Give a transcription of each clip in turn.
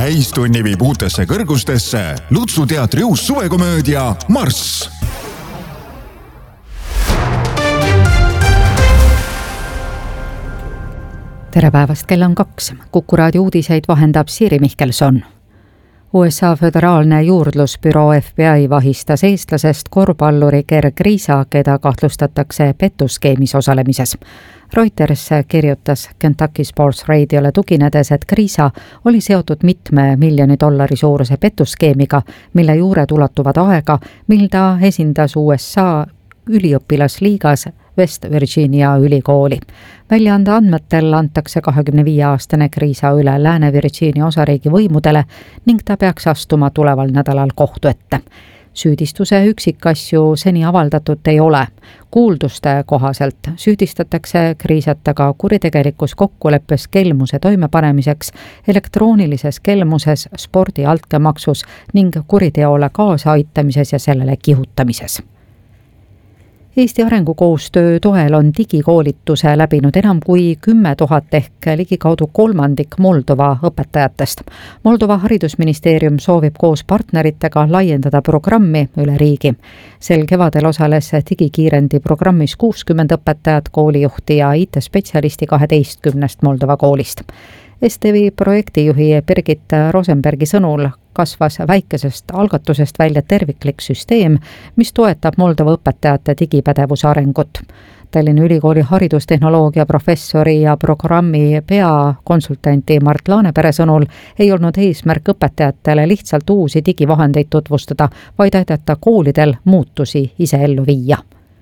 täistunni viib uutesse kõrgustesse Lutsu teatri uus suvekomöödia Marss. Tere päevast, kell on 2. Kuku raadio uudiseid vahendab Siiri Mihkelson. USA föderaalne juurdlusbüroo FBI vahistas eestlasest korvpalluri Gerg Riisa, keda kahtlustatakse pettuskeemis osalemises. Reuters kirjutas Kentucky Sports Radiole tuginedes, et Riisa oli seotud mitme miljoni $1 suuruse pettuskeemiga, mille juured ulatuvad aega, mil ta esindas USA üliõpilasliigas West Virginia ülikooli. Väljaande andmetel antakse 25-aastane Riisa üle Lääne-Virginia osariigi võimudele ning ta peaks astuma tuleval nädalal kohtu ette. Süüdistuse üksikasju seni avaldatud ei ole. Kuulduste kohaselt süüdistatakse Riisat aga kuritegelikus kokkuleppes kelmuse toimepanemiseks, elektroonilises kelmuses, spordi altkäemaksus ning kuriteole kaasaaitamises ja sellele kihutamises. Eesti arengukoostöö toel on digikoolituse läbinud enam kui 10 000 ehk ligikaudu kolmandik Moldova õpetajatest. Moldova haridusministeerium soovib koos partneritega laiendada programmi üle riigi. Sel kevadel osales digikiirendi programmis 60 õpetajat, koolijuhti ja IT-spetsialisti 12 Moldova koolist. STV projektijuhi Birgit Rosenbergi sõnul kasvas väikesest algatusest välja terviklik süsteem, mis toetab Moldova õpetajate digipädevuse arengut. Tallinna Ülikooli haridustehnoloogia professori ja programmi peakonsultanti Mart Laanepere sõnul ei olnud eesmärk õpetajatele lihtsalt uusi digivahendeid tutvustada, vaid aidata koolidel muutusi ise ellu viia.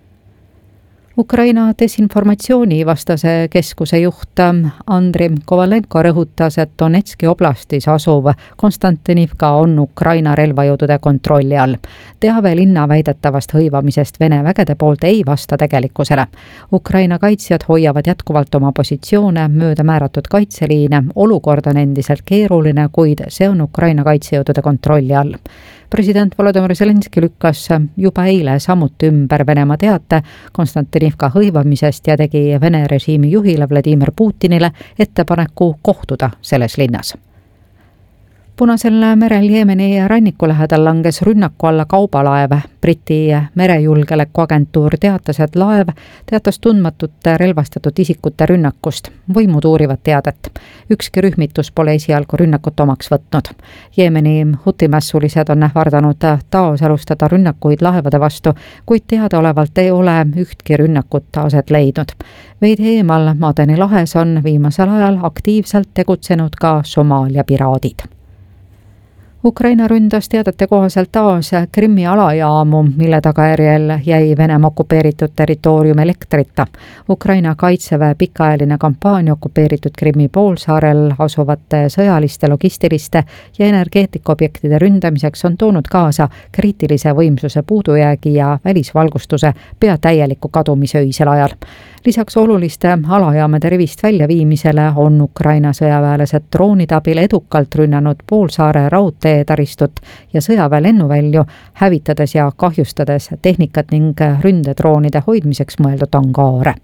Ukraina desinformatsioonivastase keskuse juht Andri Kovalenko rõhutas, et Donetski oblastis asuv Konstantinivka on Ukraina relvajõudude kontrolli all. Teave linna väidetavast hõivamisest Vene vägede poolt ei vasta tegelikkusele. Ukraina kaitsjad hoiavad jätkuvalt oma positsioone mööda määratud kaitseliine. Olukord on endiselt keeruline, kuid see on Ukraina kaitsejõudude kontrolli all. President Volodymyr Zelenski lükkas juba eile samuti ümber Venemaa teate Konstantinivka hõivamisest ja tegi Vene režiimi juhile Vladimir Putinile ettepaneku kohtuda selles linnas. Punasel merel Jeemeni ranniku lähedal langes rünnaku alla kaubalaev. Briti merejulgeolekuagentuur teatas, et laev teatas tundmatute relvastatud isikute rünnakust. Võimud uurivad teadet. Ükski rühmitus pole esialgu rünnakut omaks võtnud. Jeemeni hutimässulised on ähvardanud taas alustada rünnakuid laevade vastu, kuid teadaolevalt ei ole ühtki rünnakut aset leidnud. Veidi eemal Madeni lahes on viimasel ajal aktiivselt tegutsenud ka Somaalia piraadid. Ukraina ründas teadete kohaselt taas Krimmi alajaamu, mille tagajärjel jäi Venemaa okupeeritud territoorium elektrita. Ukraina kaitseväe pikaajaline kampaania okupeeritud Krimmi poolsaarel asuvate sõjaliste, logistiliste ja energeetikaobjektide ründamiseks on toonud kaasa kriitilise võimsuse puudujäägi ja välisvalgustuse pea täieliku kadumise öisel ajal. Lisaks oluliste alajaamade rivist väljaviimisele on Ukraina sõjaväelased droonide abil edukalt rünnanud poolsaare raudteetaristut ja sõjaväe lennuvälju, hävitades ja kahjustades tehnikat ning ründedroonide hoidmiseks mõeldud angaare.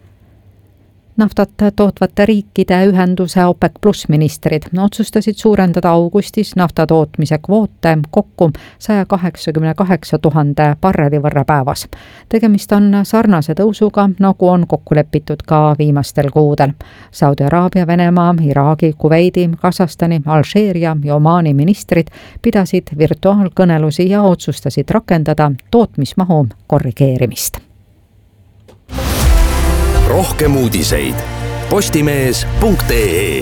Naftat tootvate riikide ühenduse OPEC plus ministrid otsustasid suurendada augustis nafta tootmise kvoote kokku 188 000 barreli võrra päevas. Tegemist on sarnase tõusuga, nagu on kokku lepitud ka viimastel kuudel. Saudi Araabia, Venemaa, Iraagi, Kuveidi, Kasahstani, Alžeeria ja Omaani ministrid pidasid virtuaalkõnelusi ja otsustasid rakendada tootmismahu korrigeerimist. Rohkem uudiseid postimees.ee.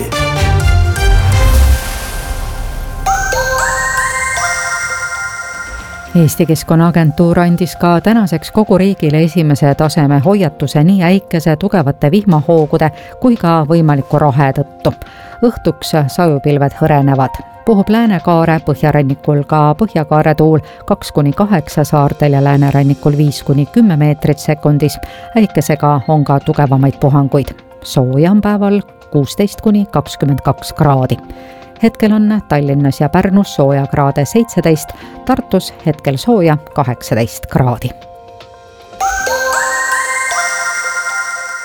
Eesti Keskkonnaagentuur andis ka tänaseks kogu riigile esimese taseme hoiatuse nii äikese tugevate vihmahoogude kui ka võimaliku rahe tõttu. Õhtuks sajupilved hõrenevad. Puhub Läänekaare, põhjarannikul ka Põhjakaare tuul 2-8 saartel ja Läänerannikul 5-10 meetrit sekundis. Äikesega on ka tugevamaid puhanguid. Sooja on päeval 16-22 kraadi. Hetkel on Tallinnas ja Pärnus sooja kraade 17, Tartus hetkel sooja 18 kraadi.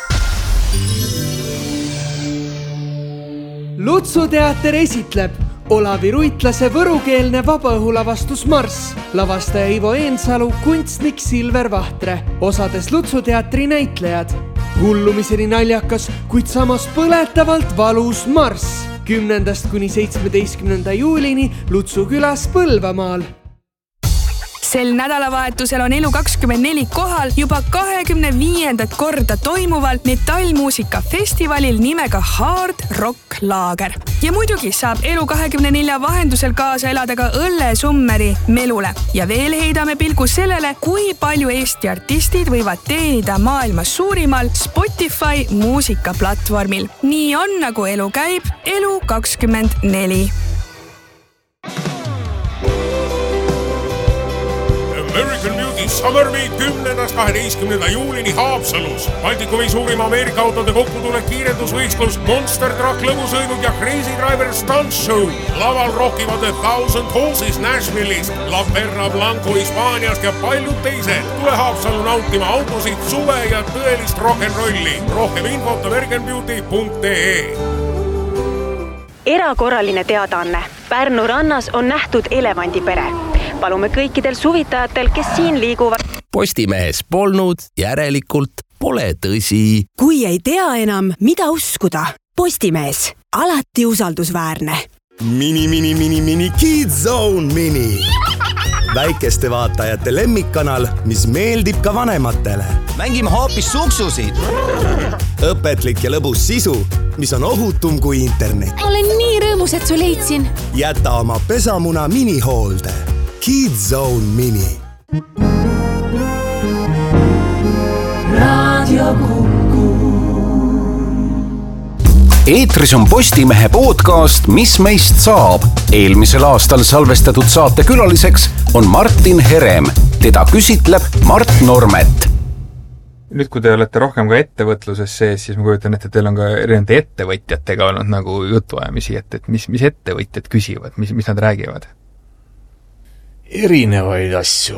Lutsu teater esitleb Olavi Ruitlase võrukeelne vabaõhulavastus Marss. Lavastaja Ivo Eensalu, kunstnik Silver Vahtre. Osades Lutsuteatri näitlejad. Hullumiseni naljakas, kuid samas põletavalt valus Marss. 10. kuni 17. juulini Lutsu külas Põlvamaal. Sel nädalavahetusel on Elu24 kohal juba 25. korda toimuval metallmuusikafestivalil nimega Hard Rock Laager. Ja muidugi saab Elu24 vahendusel kaasa elada ka õllesummeri Melule. Ja veel heidame pilgu sellele, kui palju Eesti artistid võivad teenida maailmas suurimal Spotify muusikaplatvormil. Nii on, nagu elu käib, Elu24. American Beauty Summer Meet 10.–12. juulini Haapsalus. Baltikumi suurima Ameerika autode kokkutulek kiirendusvõistlus, Monster Truck lõbusõidud ja Crazy Driver Stunt Show. Laval rockivad The Thousand Horses Nashville'ist, La Perla Blanco Hispaaniast ja paljud teised. Tule Haapsalu nautima autosid, suve ja tõelist rock'n'rolli. Rohkem infot americanbeauty.ee. Erakorraline teadaanne. Pärnu rannas on nähtud elevandipere. Palume kõikidel suvitajatel, kes siin liiguvad. Postimehes polnud, järelikult pole tõsi. Kui ei tea enam, mida uskuda, Postimees, alati usaldusväärne. Mini Kids Zone Mini. Väikeste vaatajate lemmikkanal, mis meeldib ka vanematele. Mängime hoopis suksusid. Õpetlik ja lõbus sisu, mis on ohutum kui internet. Olen nii rõõmus, et su leidsin. Jäta oma pesamuna minihoolde. Kids Zone Mini. Radio Kuku. Eetris on Postimehe podcast Mis meist saab. Eelmisel aastal salvestatud saate külaliseks on Martin Herem. Teda küsitleb Mart Normet. Nüüd, kui te olete rohkem ka ettevõtluses sees, siis ma kujutan, et teil on ka erinevate ettevõtjatega olnud nagu jutuajamisi, et mis ettevõtjad küsivad, mis nad räägivad? Erinevaid asju.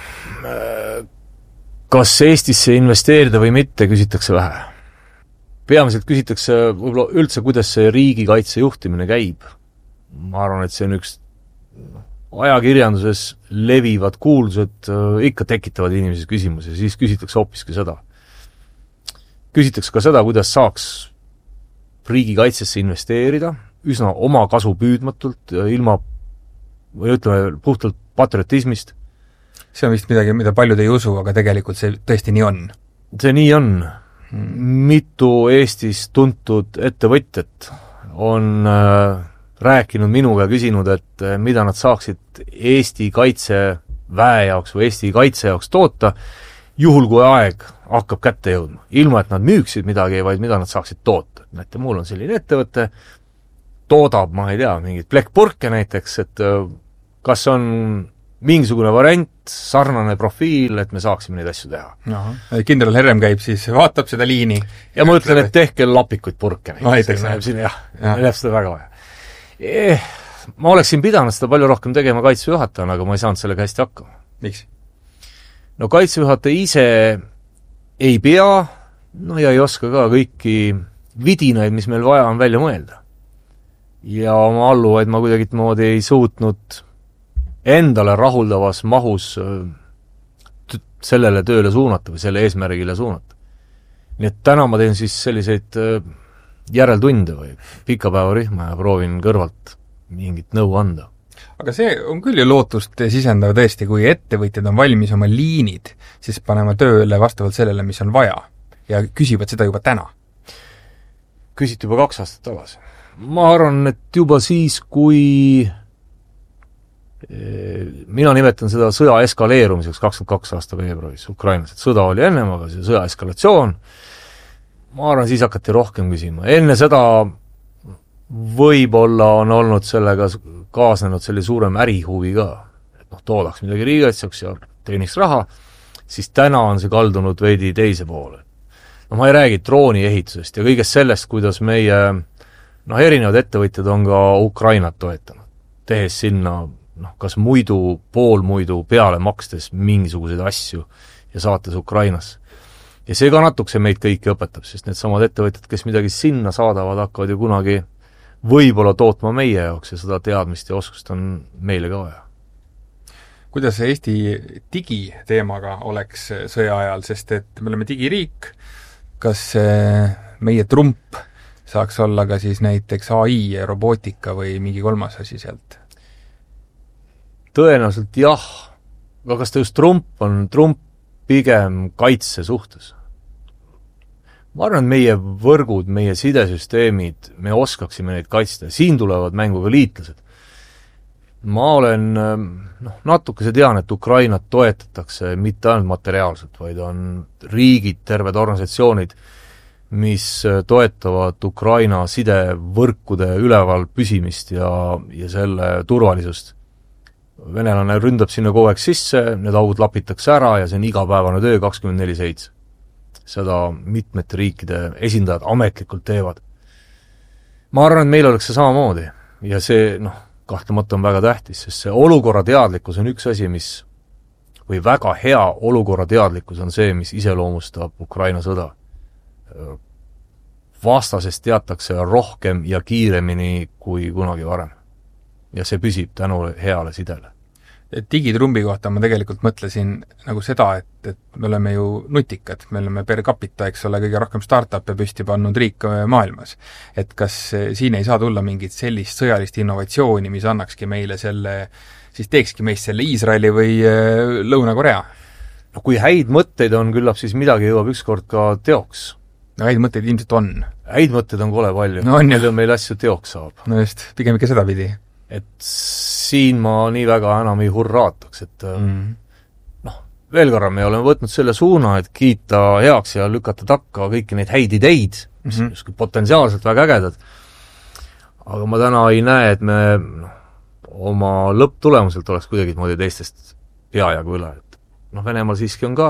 Kas Eestisse investeerida või mitte, küsitakse vähe. Peamiselt küsitakse võib-olla üldse, kuidas see riigikaitse juhtimine käib. Ma arvan, et see on üks ajakirjanduses levivad kuulsused, ikka tekitavad inimesi küsimusi, siis küsitakse hoopiski seda. Küsitakse ka seda, kuidas saaks riigikaitsesse investeerida, üsna oma kasu püüdmatult, ilma, või ütleme, puhtalt patriotismist. See on vist midagi, mida paljud ei usu, aga tegelikult see tõesti nii on. See nii on. Mitu Eestis tuntud ettevõtjat on rääkinud minuga ja küsinud, et mida nad saaksid Eesti kaitseväe jaoks või Eesti kaitse jaoks toota, juhul kui aeg hakkab kätte jõudma. Ilma, et nad müüksid midagi, vaid mida nad saaksid toota. Näete, mul on selline ettevõte, toodab, ma ei tea, mingid plekkpurke näiteks, et kas on mingisugune variant, sarnane profiil, et me saaksime neid asju teha. Kindral Herem käib siis, vaatab seda liini. Ja ma ütlen, et tehke lapikuid purke. Näiteks. Jah, läheb seda väga vaja. Ma oleksin pidanud seda palju rohkem tegema kaitsejuhatajana, aga ma ei saanud sellega hästi hakkama. Miks? No kaitsejuhataja ise ei pea, no ja ei oska ka kõiki vidinaid, mis meil vaja on välja mõelda. Ja oma alluvaid ma kuidagi moodi ei suutnud endale rahuldavas mahus sellele tööle suunata või selle eesmärgile suunata. Nii et täna ma teen siis selliseid järeltunde või pikapäevarühma ja proovin kõrvalt mingit nõu anda. Aga see on küll ju lootust sisendav tõesti, kui ettevõtjad on valmis oma liinid, siis panema tööle vastavalt sellele, mis on vaja ja küsivad seda juba täna. Küsiti juba 2 aastat tagasi. Ma arvan, et juba siis, kui mina nimetan seda sõja eskaleerumiseks 22 aasta veebruaris Ukrainas, et sõda oli ennem, aga see sõja eskalatsioon, ma arvan, siis hakati rohkem küsima. Enne seda võib-olla on olnud sellega kaasnenud selle suurem ärihuvi ka, et toodaks midagi riigikaitseks ja teeniks raha, siis täna on see kaldunud veidi teise poole. No ma ei räägi drooni ehitusest ja kõigest sellest, kuidas meie erinevad ettevõtjad on ka Ukrainat toetanud, tehes sinna kas muidu, poolmuidu peale makstes mingisuguseid asju ja saates Ukrainas. Ja see ka natukse meid kõiki õpetab, sest need samad ettevõtjad, kes midagi sinna saadavad, hakkavad ju kunagi võib-olla tootma meie jaoks ja seda teadmist ja oskust on meile ka vaja. Kuidas see Eesti digiteemaga oleks sõja ajal, sest et me oleme digiriik, kas meie trump saaks olla ka siis näiteks AI ja robootika või mingi kolmas asi sealt? Tõenäoliselt jah, aga kas ta just trump on trump pigem kaitse suhtes? Ma arvan, et meie võrgud, meie sidesüsteemid, me oskaksime neid kaitsta. Siin tulevad mängu ka liitlased. Ma olen, natukese tean, et Ukrainat toetatakse mitte ainult materiaalselt, vaid on riigid, terved organisatsioonid, mis toetavad Ukraina sidevõrkude üleval püsimist ja selle turvalisust. Venelane ründab sinna kogu aeg sisse, need augud lapitakse ära ja see on igapäevane töö 24/7. Seda mitmete riikide esindajad ametlikult teevad. Ma arvan, et meil oleks see samamoodi ja see, kahtlemata on väga tähtis, sest see olukorra teadlikkus on üks asi, või väga hea olukorra teadlikkus on see, mis iseloomustab Ukraina sõda. Vastasest teatakse rohkem ja kiiremini kui kunagi varem. Ja see püsib tänu heale sidele. Digitrumbi kohta ma tegelikult mõtlesin nagu seda, et me oleme ju nutikad, me oleme per capita, eks ole, kõige rohkem startup'e püsti pannud riik maailmas. Et kas siin ei saa tulla mingit sellist sõjalist innovatsiooni, mis annakski meile selle, siis teekski meist selle Iisraeli või Lõuna-Korea? No kui häid mõtteid on, küllap siis midagi jõuab ükskord ka teoks. No häid mõtteid ilmselt on. Häid mõtteid on kole palju. No on ja meil asju teoks saab. No just, pigem ikka seda pidi. Et siin ma nii väga enam ei hurraataks, et veel korra me oleme võtnud selle suuna, et kiita heaks ja lükata takka kõiki neid häid ideid, mis on justkui potentsiaalselt väga ägedad. Aga ma täna ei näe, et me oma lõpptulemuselt oleks kuidagi moodi teistest peajagu üle. Venemaal siiski on ka.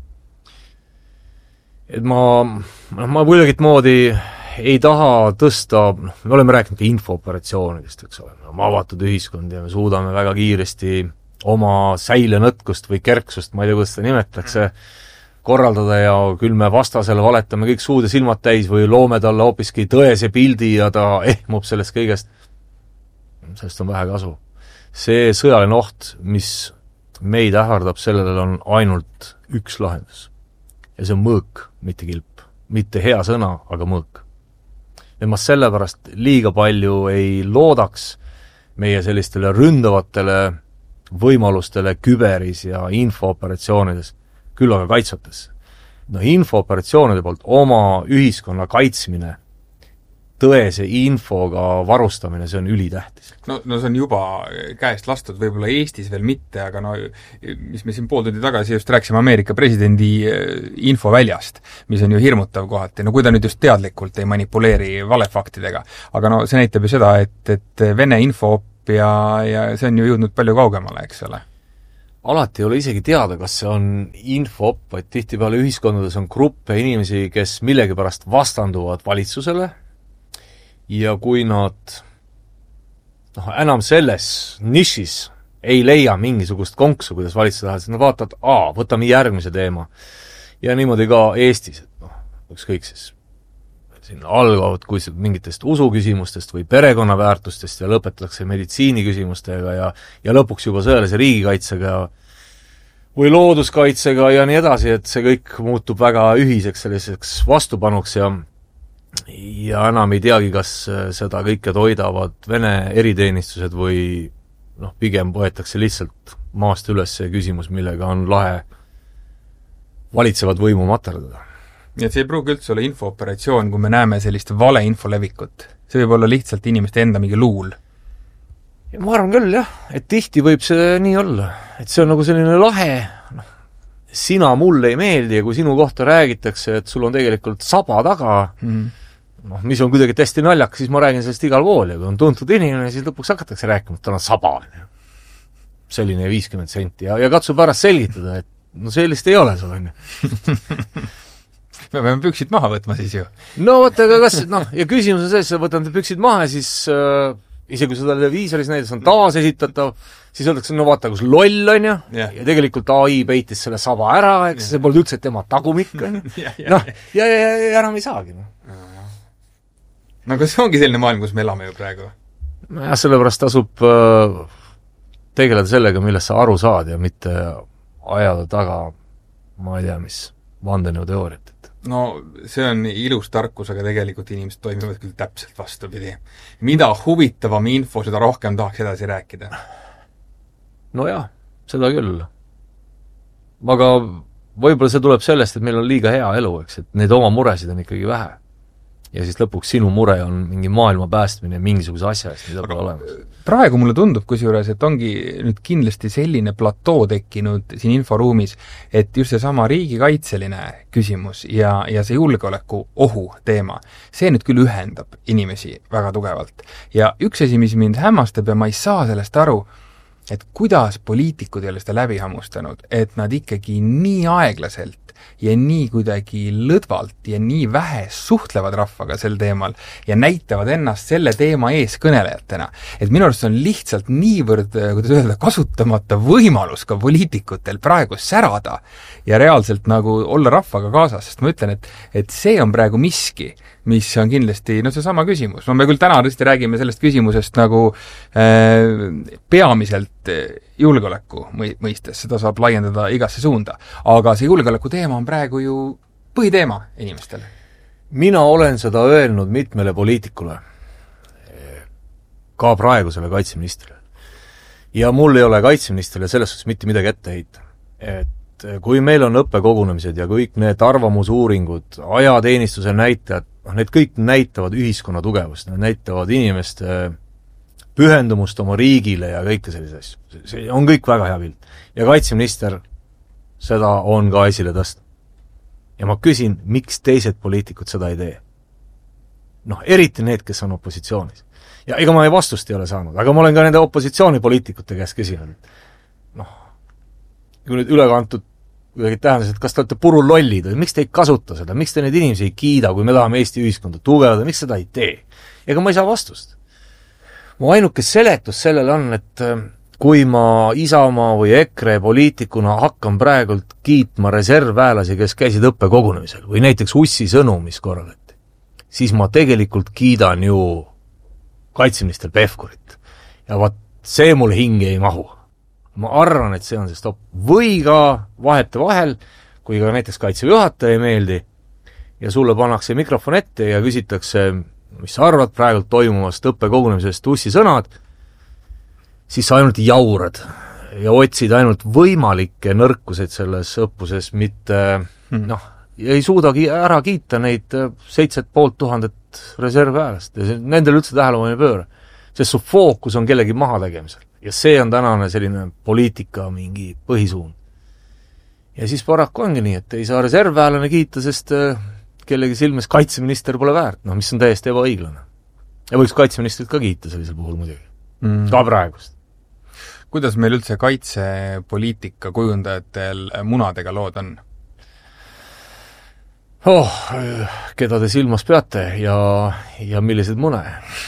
Et ma kuidagit moodi ei taha tõsta, me oleme rääkinud ka infooperatsioonidest, eks ole, me oleme avatud ühiskond ja me suudame väga kiiresti oma säilenõtkust või kerksust, ma ei tea, kuidas seda nimetatakse, korraldada ja küll me vastasele valetame kõik suud ja silmad täis või loome talle hoopiski tõese pildi ja ta ehmub sellest kõigest. Sellest on vähe kasu. See sõjaline oht, mis meid ähvardab, sellele on ainult üks lahendus. Ja see on mõõk, mitte kilp. Mitte hea sõna, aga mõõk. Ja ma sellepärast liiga palju ei loodaks meie sellistele ründavatele võimalustele küberis ja infooperatsioonides, küll aga kaitsvates. Infooperatsioonide poolt oma ühiskonna kaitsmine, tõese infoga varustamine, see on ülitähtis. No see on juba käest lastud, võib-olla Eestis veel mitte, aga mis me siin pool tundi tagasi just rääksime Ameerika presidendi infoväljast, mis on ju hirmutav kohati. No kui ta nüüd just teadlikult ei manipuleeri valefaktidega. Aga see näitab ju seda, et Vene infoop ja see on ju jõudnud palju kaugemale, eks ole. Alati ei ole isegi teada, kas see on infoop, vaid tihtipeale ühiskondades on gruppe inimesi, kes millegipärast vastanduvad valitsusele ja kui nad enam selles nišis ei leia mingisugust konksu, kuidas valitsus tahab, siis nad vaatavad, võtame järgmise teema. Ja niimoodi ka Eestis, et ükskõik siis siin algavad mingitest usuküsimustest või perekonnaväärtustest ja lõpetatakse meditsiiniküsimustega ja lõpuks juba sõjalise riigikaitsega või looduskaitsega ja nii edasi, et see kõik muutub väga ühiseks selliseks vastupanuks ja enam ei teagi, kas seda kõike toidavad Vene eriteenistused või pigem võetakse lihtsalt maast üles see küsimus, millega on lahe valitsevad võimu materdada. Ja see ei pruugi üldse olla infooperatsioon, kui me näeme sellist vale info levikut. See võib olla lihtsalt inimeste enda mingi luul. Ja ma arvan küll, jah, et tihti võib see nii olla. Et see on nagu selline lahe, sina mulle ei meeldi ja kui sinu kohta räägitakse, et sul on tegelikult saba taga, mis on kuidagi tästi naljak, siis ma räägin sellest igal pool ja kui on tuntud inimene, siis lõpuks hakatakse rääkima, et tal on saba. Selline 50 senti ja katsu pärast selgitada, et sellist ei ole sul, on ju. Me peame püksid maha võtma siis ju. No võtta, aga kas, ja küsimus on see, võtan püksid maha ja siis isegi kui seda televiisoris näides on taas esitatav, siis öeldakse, no vaata, kus loll on ju, ja tegelikult AI peitis selle saba ära, eks see polnud üldse tema tagumik, on ju. Ja enam ei saagi. No kas see ongi selline maailm, kus me elame ju praegu? Ja sellepärast tasub tegeleda sellega, millest sa aru saad ja mitte ajada taga, ma ei tea, mis vandenõuteooriat. No see on ilus tarkus, aga tegelikult inimesed toimivad küll täpselt vastupidi. Mida huvitavam info, seda rohkem tahaks edasi rääkida? No jah, seda küll. Aga võib-olla see tuleb sellest, et meil on liiga hea elu, eks, et neid oma muresid on ikkagi vähe. Ja siis lõpuks sinu mure on mingi maailma päästmine mingisuguse asja eest, mida pole olemas. Praegu mulle tundub kusjuures, et ongi nüüd kindlasti selline platoo tekkinud siin inforuumis, et just see sama riigikaitseline küsimus ja see julgeoleku ohu teema, see nüüd küll ühendab inimesi väga tugevalt. Ja üks asi, mis mind hämmastab ja ma ei saa sellest aru, et kuidas poliitikud ei ole seda läbi hammustanud, et nad ikkagi nii aeglaselt ja nii kuidagi lõdvalt ja nii vähe suhtlevad rahvaga sel teemal ja näitavad ennast selle teema eeskõnelejatena. Et minu arust on lihtsalt niivõrd, kuidas öelda, kasutamata võimalus ka poliitikutel praegu särada ja reaalselt nagu olla rahvaga kaasas, sest ma ütlen, et see on praegu miski, mis on kindlasti, no see sama küsimus. No me küll täna tõesti räägime sellest küsimusest nagu peamiselt julgeoleku mõistes, seda saab laiendada igasse suunda. Aga see julgeoleku teema on praegu ju põhiteema inimestele. Mina olen seda öelnud mitmele poliitikule, ka praegusele kaitseministrile. Ja mul ei ole kaitseministrile selles suhtes mitte midagi ette heita. Et kui meil on õppekogunemised ja kõik need arvamusuuringud, ajateenistuse näitajad, need kõik näitavad ühiskonna tugevust, need näitavad inimeste pühendumust oma riigile ja kõike sellise asju. See on kõik väga hea pilt. Ja kaitseminister seda on ka esile tõsta. Ja ma küsin, miks teised poliitikud seda ei tee? Noh, eriti need, kes on opositsioonis. Ja ega ma ei vastust ei ole saanud, aga ma olen ka nende opositsioonipoliitikute käest küsinud. Noh, kui nüüd ülekantud kuidagi tähendas, et kas te olete puru lollid või miks te ei kasuta seda, miks te neid inimesi ei kiida, kui me tahame Eesti ühiskonda tugevada, miks seda ei tee? Ega ma ei saa vastust. Mu ainuke seletus sellele on, et kui ma Isamaa või EKRE poliitikuna hakkan praegult kiitma reservväelasi, kes käisid õppekogunemisel või näiteks Ussi sõnu, mis korraldati, siis ma tegelikult kiidan ju kaitseminister Pevkurit. Ja vaat see mul hinge ei mahu. Ma arvan, et see on see stopp. Või ka vahete vahel, kui ka näiteks kaitsejuhataja ei meeldi ja sulle pannakse mikrofon ette ja küsitakse, mis sa arvad praegult toimuvast õppekogunemisest Ussi sõnad, siis sa ainult jaurad ja otsid ainult võimalikke nõrkuseid selles õppuses, mitte ei suudagi ära kiita neid 7500 reservväelast ja nendel üldse tähelepanu ei pööra, sest su fookus on kellegi maha tegemisel ja see on tänane selline poliitika mingi põhisuund. Ja siis paraku ongi nii, et ei saa reservväelane kiita, sest kellegi silmes kaitseminister pole väärt, mis on täiesti ebaõiglane. Ja võiks kaitseministrit ka kiita sellisel puhul muidugi. Ka praegust. Kuidas meil üldse kaitsepoliitika kujundajatel munadega lood on? Keda te silmas peate ja millised mune?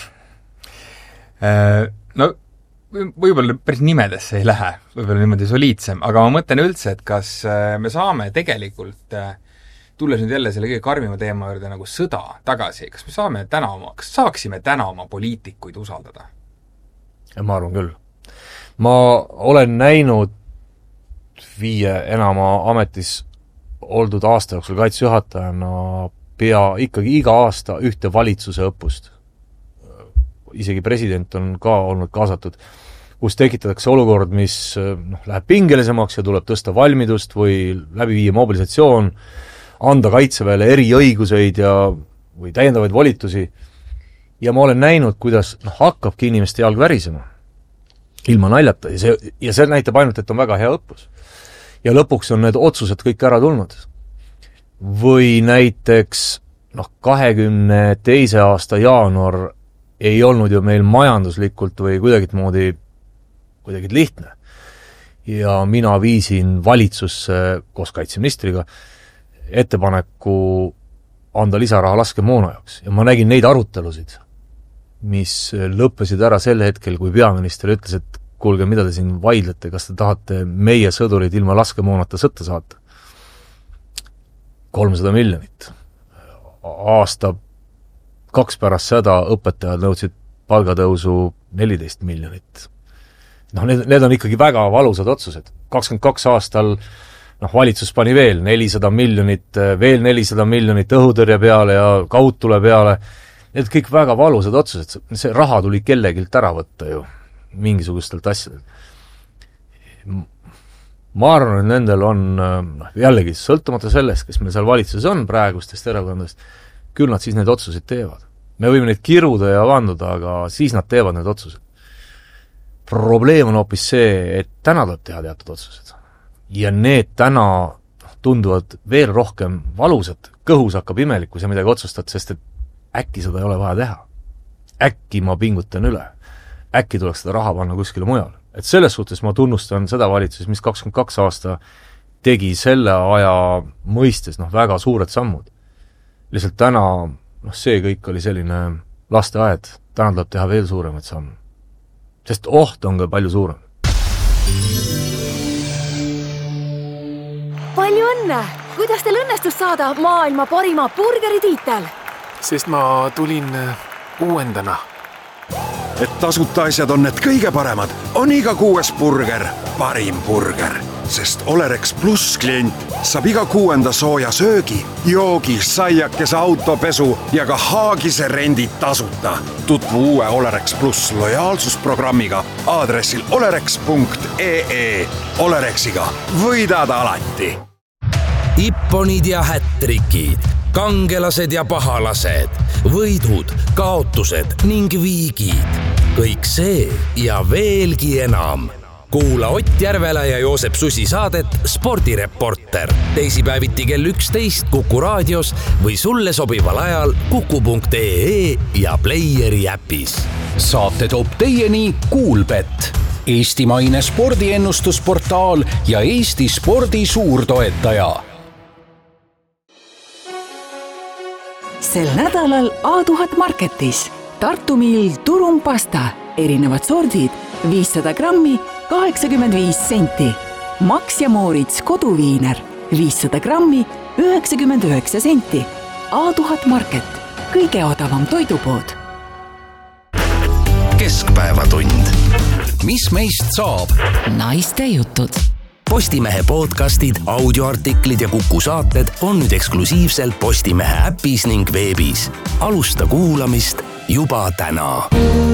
No, võib-olla päris nimedesse ei lähe, võib-olla niimoodi soliidsem, aga ma mõtlen üldse, et kas me saame tegelikult tulles nüüd jälle selle kõige karmima teema juurde nagu sõda tagasi, kas saaksime täna oma poliitikuid usaldada? Ja ma arvan küll. Ma olen näinud 5 enama ametis oldud aasta jooksul kaitsejuhatajana ikkagi iga aasta ühte valitsuse õppust. Isegi president on ka olnud kaasatud, kus tekitatakse olukord, mis läheb pingelisemaks ja tuleb tõsta valmidust või läbi viia mobilisatsioon, anda kaitseväele eriõiguseid või täiendavaid volitusi. Ja ma olen näinud, kuidas hakkabki inimeste jalg värisema ilma naljata ja see näitab ainult, et on väga hea õppus. Ja lõpuks on need otsused kõik ära tulnud. Või näiteks 22. aasta jaanuar ei olnud ju meil majanduslikult või kuidagi lihtne. Ja mina viisin valitsusse koos kaitseministriga ettepaneku anda lisaraha laskemoona jaoks. Ja ma nägin neid arutelusid, mis lõppesid ära sel hetkel, kui peaminister ütles, et kuulge, mida te siin vaidlete, kas te tahate meie sõdurid ilma laskemoonata sõtta saata? 300 miljonit. Aasta 2 pärast seda õpetajad nõudsid palgatõusu 14 miljonit. Need on ikkagi väga valusad otsused. 22 aastal valitsus pani veel 400 miljonit, veel 400 miljonit õhutõrje peale ja kaudtule peale. Need kõik väga valusad otsused. See raha tuli kellegilt ära võtta ju mingisugustelt asjadelt. Ma arvan, et nendel on jällegi sõltumata sellest, kes meil seal valitsuses on praegustest erakondadest, küll nad siis need otsused teevad. Me võime neid kiruda ja vanduda, aga siis nad teevad need otsused. Probleem on hoopis see, et täna tuleb teha teatud otsused. Ja need täna tunduvad veel rohkem valusad. Kõhus hakkab imelik, kui sa midagi otsustad, sest et äkki seda ei ole vaja teha. Äkki ma pingutan üle. Äkki tuleks seda raha panna kuskile mujal. Et selles suhtes ma tunnustan seda valitsus, mis 22 aasta tegi selle aja mõistes väga suured sammud. Lihtsalt täna see kõik oli selline lasteaed. Täna tuleb teha veel suuremaid samme. Sest oht on ka palju suurem. Palju õnne! Kuidas teil õnnestus saada maailma parima burgeritiitel? Sest ma tulin uuendana. Et tasuta asjad on need kõige paremad, on iga 6. burger parim burger. Sest Olerex Plus klient saab iga 6. sooja söögi, joogi, saiakese, autopesu ja ka haagise rendid tasuta. Tutvu uue Olerex Plus lojaalsusprogrammiga aadressil olerex.ee. Olerexiga võidad alati. Ipponid ja hättrikid, kangelased ja pahalased, võidud, kaotused ning viigid. Kõik see ja veelgi enam. Kuula Ott Järvela ja Joosep Susi saadet Spordireporter. Teisipäeviti kell 11 Kuku raadios või sulle sobival ajal kuku.ee ja Playeri äpis. Saate toob teieni Kuulbet, eestimaine spordiennustusportaal ja Eesti spordi suurtoetaja. Sel nädalal A1000 Marketis Tartu Mill turumpasta, erinevad sordid, 500 grammi, 85 senti. Max ja Moritz koduviiner, 500 grammi, 99 senti. A1000 Market, kõige odavam toidupood. Keskpäevatund. Mis meist saab? Naiste jutud. Postimehe podcastid, audioartiklid ja Kuku saated on nüüd eksklusiivselt Postimehe äpis ning veebis. Alusta kuulamist juba täna.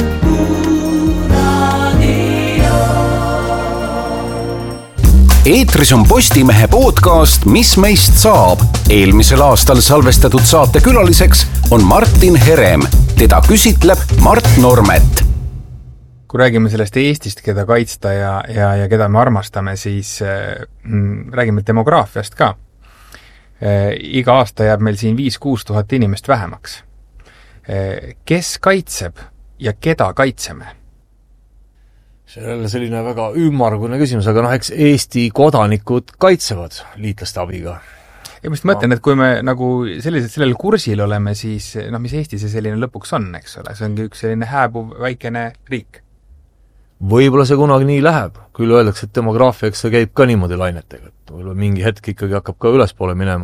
Eetris on Postimehe podcast Mis meist saab. Eelmisel aastal salvestatud saate külaliseks on Martin Herem. Teda küsitleb Mart Normet. Kui räägime sellest Eestist, keda kaitsta ja keda me armastame, siis räägime demograafiast ka. Iga aasta jääb meil siin 5-6 tuhat inimest vähemaks. Kes kaitseb ja keda kaitseme? See on selline väga ümmargune küsimus, aga eks Eesti kodanikud kaitsevad liitlaste abiga. Ja ma mõtlen, et kui me nagu sellel kursil oleme, siis mis Eesti see selline lõpuks on, eks ole? See ongi üks selline hääbuv väikene riik. Võib-olla see kunagi nii läheb. Küll öeldakse, et demograafia, eks see käib ka niimoodi lainetega. Võib-olla mingi hetk ikkagi hakkab ka ülespoole minema.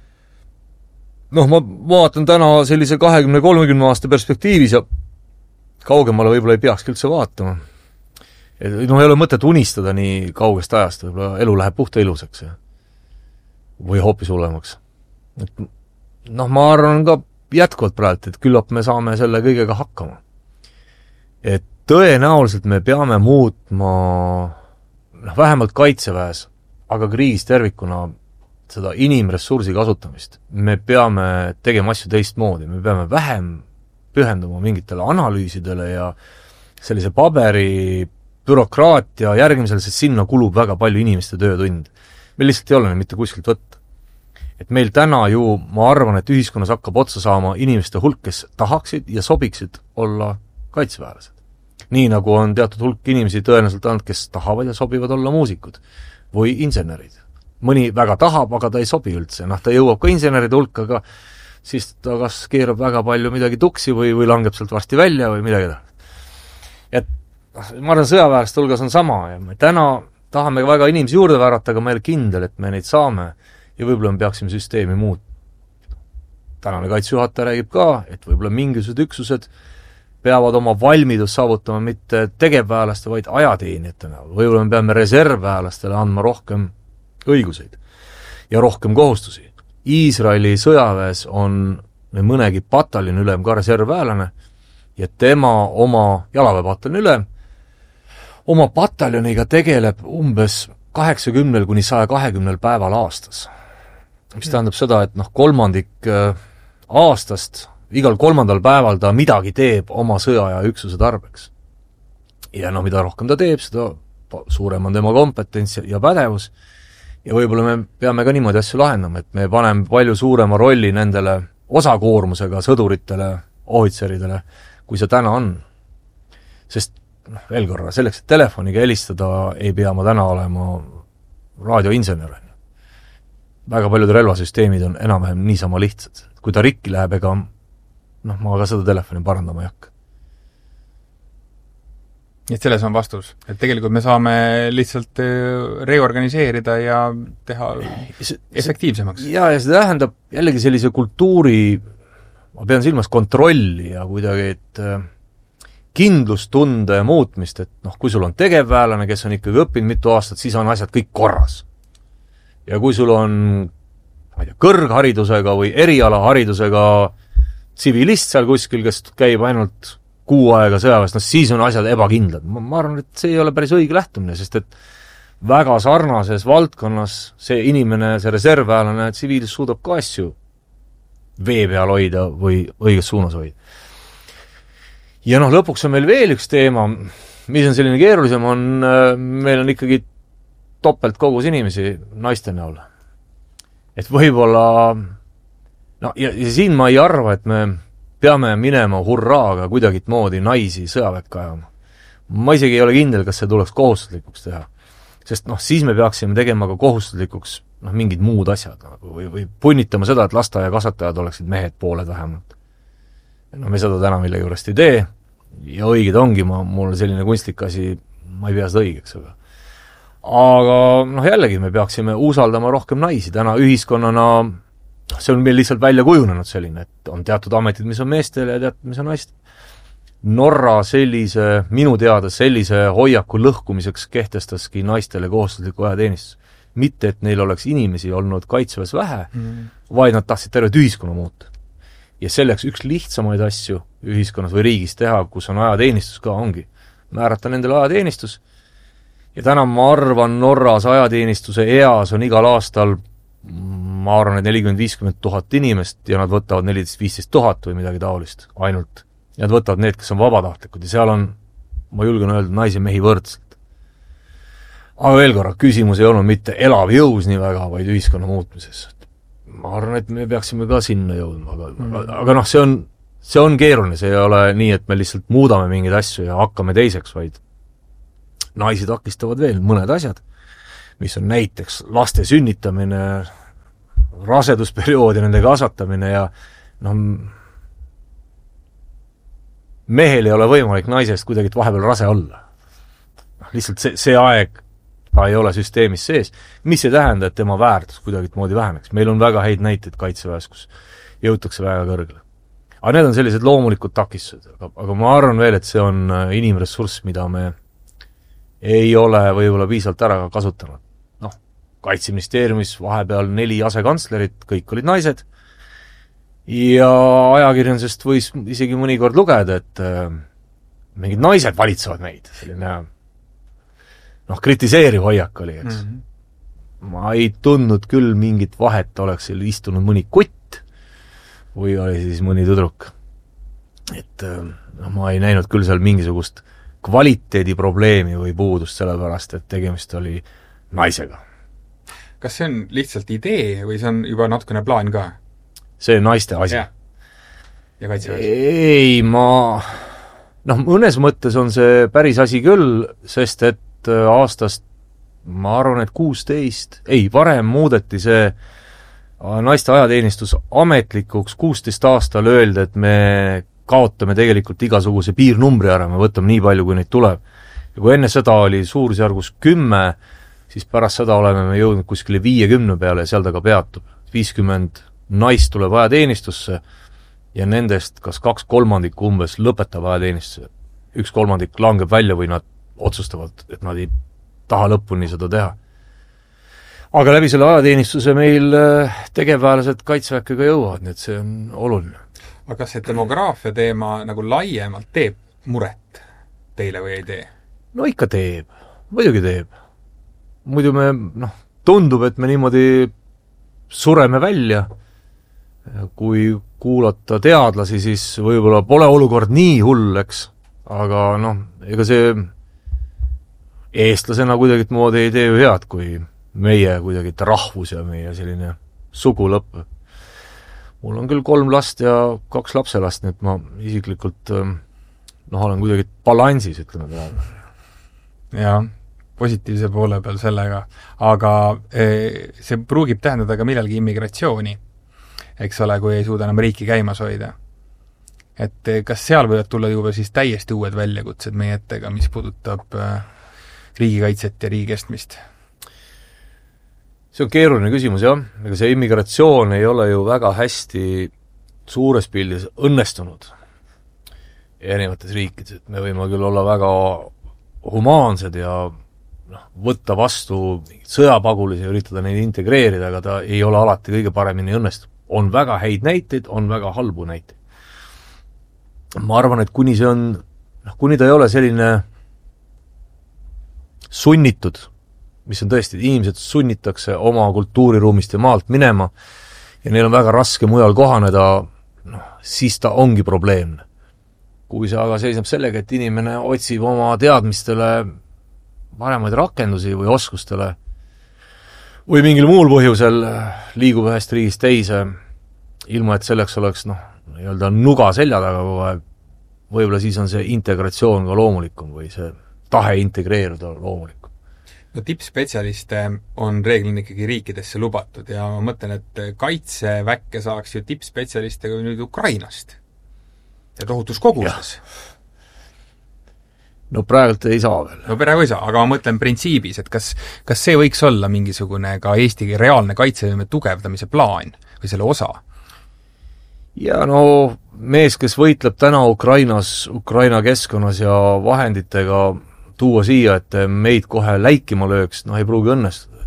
Ma vaatan täna sellise 20-30 aasta perspektiivis ja kaugemale võib-olla ei peaks üldse vaatama. Ei ole mõtet unistada nii kaugest ajast, võib-olla elu läheb puhta ilusaks või hoopis hullemaks. Ma arvan ka jätkuvalt praegu, et küllap me saame selle kõigega hakkama. Et tõenäoliselt me peame muutma vähemalt kaitseväes, aga kriis tervikuna seda inimressursi kasutamist. Me peame tegema asju teistmoodi, me peame vähem pühenduma mingitele analüüsidele ja sellise paberi bürokraatia järgimisel, sest sinna kulub väga palju inimeste töötund. Meil lihtsalt ei ole mitte kuskilt võtta. Et meil täna ju, ma arvan, et ühiskonnas hakkab otsa saama inimeste hulk, kes tahaksid ja sobiksid olla kaitseväelased. Nii nagu on teatud hulk inimesi tõenäoliselt olnud, kes tahavad ja sobivad olla muusikud või insenerid. Mõni väga tahab, aga ta ei sobi üldse. Ta jõuab ka inseneride hulka, aga siis ta kas keerab väga palju midagi tuksi või langeb sealt varsti välja või midagi. Et ma arvan, sõjaväelaste hulgas on sama ja me täna tahame väga inimesi juurde väärata, aga ma ei ole kindel, et me neid saame ja võib-olla me peaksime süsteemi muutma. tänane kaitsejuhataja räägib ka, et võib-olla mingisugused üksused peavad oma valmidust saavutama mitte tegevväelaste, vaid ajateenijatena. Võib-olla me peame reservväelastele andma rohkem õiguseid ja rohkem kohustusi. Iisraeli sõjaväes on mõnegi pataljoni ülem ka reservväelane ja tema oma jalaväepataljoni ülem oma pataljoniga tegeleb umbes 80 kuni 120 päeval aastas. Mis tähendab seda, et kolmandik aastast, igal 3. päeval ta midagi teeb oma sõjaaja üksuse tarbeks. Ja mida rohkem ta teeb, seda suurem on tema kompetents ja pädevus. Ja võib-olla me peame ka niimoodi asju lahendama, et me paneme palju suurema rolli nendele osakoormusega sõduritele, ohvitseridele, kui see täna on. Sest veel korra, selleks, et telefoniga helistada, ei pea ma täna olema raadioinsener. Väga paljud relvasüsteemid on enam-vähem niisama lihtsad. Kui ta rikki läheb, ega ma ka seda telefoni parandama ei hakka. Et selles on vastus, et tegelikult me saame lihtsalt reorganiseerida ja teha efektiivsemaks. Ja see tähendab jällegi sellise kultuuri, ma pean silmas kontrolli ja kuidagi, et kindlustunde muutmist, et kui sul on tegevväelane, kes on ikkagi õppinud mitu aastat, siis on asjad kõik korras. Ja kui sul on kõrgharidusega või erialaharidusega tsivilist seal kuskil, kes käib ainult 6 aega sõjaväest, siis on asjad ebakindlad. Ma arvan, et see ei ole päris õige lähtumine, sest et väga sarnases valdkonnas see inimene, see reservväelane tsiviilis suudab ka asju vee peal hoida või õiges suunas hoida. Ja lõpuks on meil veel üks teema, mis on selline keerulisem, meil on ikkagi topelt kogus inimesi naiste näol. Et võib-olla, ja siin ma ei arva, et me peame minema hurraaga kuidagit moodi naisi sõjaväkka ajama. Ma isegi ei ole kindel, kas see tuleks kohustuslikuks teha. Sest siis me peaksime tegema ka kohustuslikuks mingid muud asjad või punnitama seda, et lasteaia kasvatajad oleksid mehed pooled vähemalt. Me seda täna millegi juurest ei tee ja õiged ongi, mul selline kunstlik asi, ma ei pea seda õigeks, aga jällegi me peaksime usaldama rohkem naisi, täna ühiskonnana see on meil lihtsalt välja kujunenud selline, et on teatud ametid, mis on meestele ja teatud, mis on naistel. Norra minu teada sellise hoiaku lõhkumiseks kehtestaski naistele kohustusliku ajateenistus. Mitte, et neil oleks inimesi olnud kaitseväes vähe, vaid nad tahtsid tervet ühiskonna muuta. Ja selleks üks lihtsamaid asju ühiskonnas või riigis teha, kus on ajateenistus ka ongi, määrata nendele ajateenistus. Ja täna ma arvan, Norras ajateenistuse eas on igal aastal, ma arvan, et 40-50 000 inimest ja nad võtavad 14-15 000 või midagi taolist ainult. Ja nad võtavad need, kes on vabatahtlikud ja seal on, ma julgen öelda, naisi mehi võrdselt. Aga veel korra, küsimus ei olnud mitte elav jõus nii väga, vaid ühiskonna muutmises. Ma arvan, et me peaksime ka sinna jõudma, aga see on keeruline, see ei ole nii, et me lihtsalt muudame mingeid asju ja hakkame teiseks, vaid naisi takistavad veel mõned asjad, mis on näiteks laste sünnitamine, rasedusperioodi nende kasvatamine ja mehel ei ole võimalik naisest kuidagi vahepeal rase olla. Lihtsalt see aeg ta ei ole süsteemis sees, mis ei tähenda, et tema väärtus kuidagi moodi väheneks. Meil on väga häid näiteid kaitseväes, kus jõutakse väga kõrgele. Aga need on sellised loomulikud takistused, aga ma arvan veel, et see on inimressurss, mida me ei ole võib-olla piisavalt ära kasutanud. Kaitseministeeriumis vahepeal 4 asekantslerit, kõik olid naised ja ajakirjandusest võis isegi mõnikord lugeda, et mingid naised valitsevad meid, selline kritiseeriv hoiak oli, eks. Ma ei tundnud küll mingit vahet, oleks seal istunud mõni kutt või oli siis mõni tüdruk. Et ma ei näinud küll seal mingisugust kvaliteediprobleemi või puudust sellepärast, et tegemist oli naisega. Kas see on lihtsalt idee või see on juba natukene plaan ka? See naiste asi. Ja kaitseväes? Ei, mõnes mõttes on see päris asi küll, sest et aastast, ma arvan, et 16, varem muudeti see naiste ajateenistus ametlikuks 16 aastal öeldi, et me kaotame tegelikult igasuguse piirnumbri ära, me võtame nii palju, kui neid tuleb. Ja kui enne seda oli suurusjärgus 10, siis pärast seda oleme me jõudnud kuskile 50 peale ja seal ta ka peatub. 50 naist tuleb ajateenistusse ja nendest kas 2/3 umbes lõpetab ajateenistusse. 1/3 langeb välja või nad otsustavad, et nad ei taha lõpuni seda teha. Aga läbi selle ajateenistuse meil tegevväelased kaitseväkke ka jõuavad, nii et see on oluline. aga kas see demograafia teema nagu laiemalt teeb muret teile või ei tee? No ikka teeb, muidugi teeb. Muidu me, tundub, et me niimoodi sureme välja. Kui kuulata teadlasi, siis võib-olla pole olukord nii hull, eks. Aga ega see eestlasena kuidagi moodi ei tee ju head, kui meie kuidagi rahvus ja meie selline sugulõpp. Mul on küll 3 last ja 2 lapselast, nii et ma isiklikult olen kuidagi balansis, ütleme praegu. Jaa, positiivse poole peal sellega, aga see pruugib tähendada ka millalgi immigratsiooni, eks ole, kui ei suuda enam riiki käimas hoida. Et kas seal võivad tulla juba siis täiesti uued väljakutsed meie ettega, mis puudutab riigikaitset ja riigi kestmist? See on keeruline küsimus, jah. Ega see immigratsioon ei ole ju väga hästi suures pildis õnnestunud erinevates riikides. Me võime küll olla väga humaansed ja võtta vastu sõjapagulisi ja üritada neid integreerida, aga ta ei ole alati kõige paremini õnnestunud. On väga häid näiteid, on väga halbu näiteid. Ma arvan, et kuni ta ei ole selline sunnitud, mis on tõesti, inimesed sunnitakse oma kultuuriruumist ja maalt minema ja neil on väga raske mujal kohaneda, siis ta ongi probleemne. Kui see aga seisneb sellega, et inimene otsib oma teadmistele paremaid rakendusi või oskustele või mingil muul põhjusel liigub ühest riigist teise, ilma et selleks oleks nuga selja taga kogu aeg, võib-olla siis on see integratsioon ka loomulikum või see tahe integreeruda loomulikum. No tippspetsialiste on reeglina ikkagi riikidesse lubatud ja ma mõtlen, et kaitseväkke saaks ju tippspetsialiste nüüd Ukrainast ja tohutus koguses. No praegult ei saa veel. No praegu ei saa, aga ma mõtlen printsiibis, et kas see võiks olla mingisugune ka Eesti reaalne kaitsevõime tugevdamise plaan või selle osa? Ja mees, kes võitleb täna Ukrainas, Ukraina keskkonnas ja vahenditega tuua siia, et meid kohe läikima lööks, ei pruugi õnnestuda.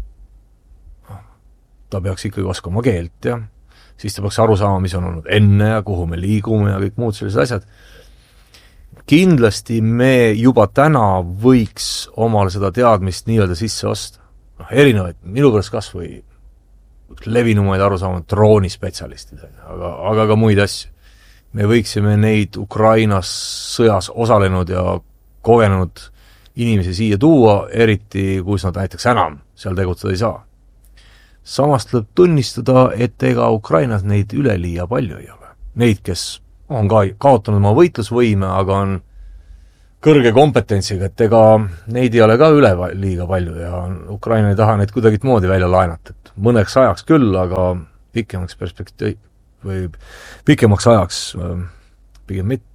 Ta peaks ikkagi oskama keelt ja siis ta peaks aru saama, mis on olnud enne ja kuhu me liigume ja kõik muud sellised asjad. Kindlasti me juba täna võiks omal seda teadmist nii-öelda sisse osta. Erinevaid, minu pärast kas või levinumaid arusaamad droonispetsialistid, aga ka muid asju. Me võiksime neid Ukrainas sõjas osalenud ja kogenud inimesi siia tuua, eriti kus nad näiteks enam seal tegutseda ei saa. Samast tuleb tunnistada, et ega Ukrainas neid üleliia palju ei ole. Neid, kes on ka kaotanud oma võitlusvõime, aga on kõrge kompetentsiga, et ega neid ei ole ka üle liiga palju ja Ukraina ei taha neid kuidagit moodi välja laenata. Mõneks ajaks küll, aga pikemaks ajaks pigem mitte.